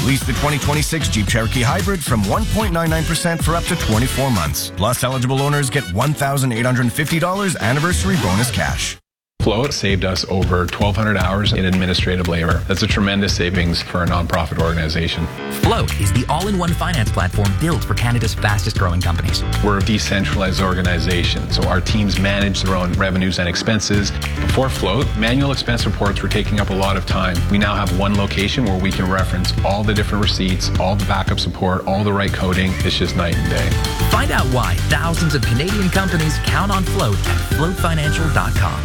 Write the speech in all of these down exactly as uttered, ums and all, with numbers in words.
Lease the twenty twenty-six Jeep Cherokee Hybrid from one point nine nine percent for up to twenty-four months. Plus, eligible owners get one thousand eight hundred fifty dollars anniversary bonus cash. Float saved us over twelve hundred hours in administrative labor. That's a tremendous savings for a nonprofit organization. Float is the all-in-one finance platform built for Canada's fastest growing companies. We're a decentralized organization, so our teams manage their own revenues and expenses. Before Float, manual expense reports were taking up a lot of time. We now have one location where we can reference all the different receipts, all the backup support, all the right coding. It's just night and day. Find out why thousands of Canadian companies count on Float at float financial dot com.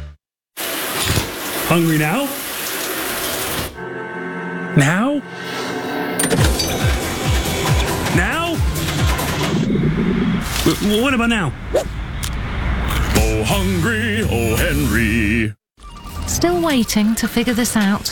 Hungry now? Now? Now? W- what about now? Oh, hungry, oh, Henry. Still waiting to figure this out?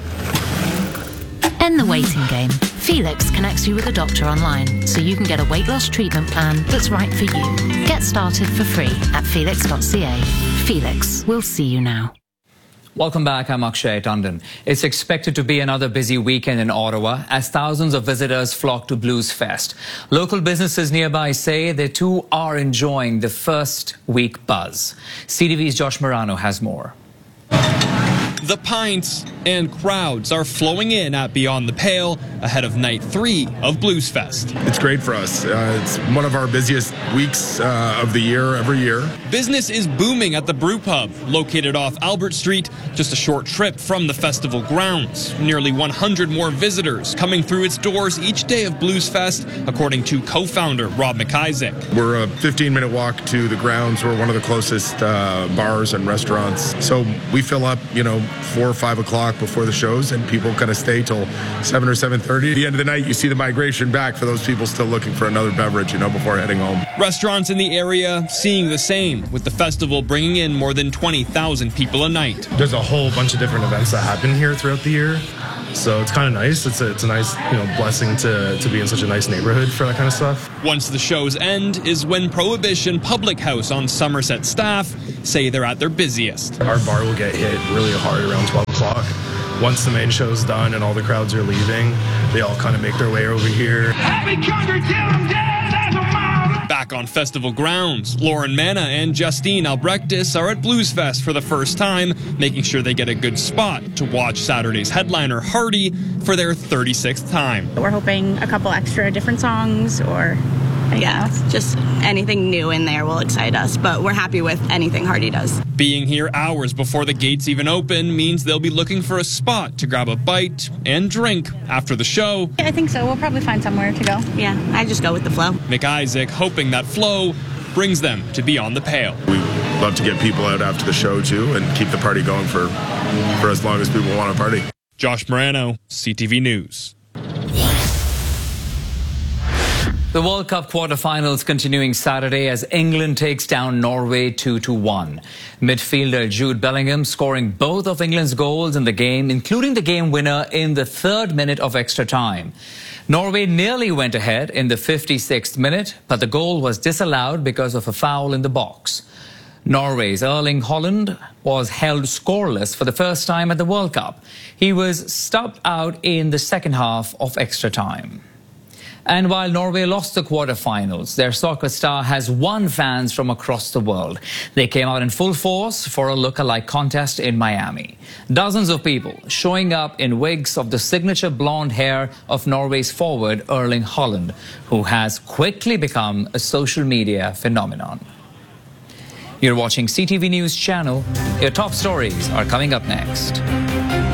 End the waiting game. Felix connects you with a doctor online, so you can get a weight loss treatment plan that's right for you. Get started for free at felix dot c a. Felix, we'll see you now. Welcome back. I'm Akshay Tandon. It's expected to be another busy weekend in Ottawa as thousands of visitors flock to Blues Fest. Local businesses nearby say they too are enjoying the first week buzz. C T V's Josh Morano has more. The pints and crowds are flowing in at Beyond the Pale ahead of night three of Blues Fest. It's great for us. Uh, it's one of our busiest weeks uh, of the year, every year. Business is booming at the Brew Pub, located off Albert Street, just a short trip from the festival grounds. Nearly one hundred more visitors coming through its doors each day of Blues Fest, according to co-founder Rob McIsaac. We're a fifteen minute walk to the grounds. We're one of the closest uh, bars and restaurants. So we fill up, you know, four or five o'clock before the shows, and people kind of stay till seven or seven thirty. At the end of the night, you see the migration back for those people still looking for another beverage, you know, before heading home. Restaurants in the area seeing the same, with the festival bringing in more than twenty thousand people a night. There's a whole bunch of different events that happen here throughout the year, so it's kind of nice. It's a, it's a nice, you know, blessing to, to be in such a nice neighborhood for that kind of stuff. Once the shows end is when Prohibition Public House on Somerset staff say they're at their busiest. Our bar will get hit really hard around twelve o'clock. Once the main show's done and all the crowds are leaving, they all kind of make their way over here. Back on festival grounds, Lauren Manna and Justine Albrechtis are at Blues Fest for the first time, making sure they get a good spot to watch Saturday's headliner Hardy for their thirty-sixth time. We're hoping a couple extra different songs, or yeah, just anything new in there will excite us, but we're happy with anything Hardy does. Being here hours before the gates even open means they'll be looking for a spot to grab a bite and drink after the show. Yeah, I think so. We'll probably find somewhere to go. Yeah, I just go with the flow. McIsaac hoping that flow brings them to Beyond the Pale. We love to get people out after the show too and keep the party going for, for as long as people want to party. Josh Morano, C T V News. The World Cup quarterfinals continuing Saturday as England takes down Norway two to one. Midfielder Jude Bellingham scoring both of England's goals in the game, including the game winner in the third minute of extra time. Norway nearly went ahead in the fifty-sixth minute, but the goal was disallowed because of a foul in the box. Norway's Erling Haaland was held scoreless for the first time at the World Cup. He was stubbed out in the second half of extra time. And while Norway lost the quarterfinals, their soccer star has won fans from across the world. They came out in full force for a look-alike contest in Miami. Dozens of people showing up in wigs of the signature blonde hair of Norway's forward Erling Haaland, who has quickly become a social media phenomenon. You're watching C T V News Channel. Your top stories are coming up next.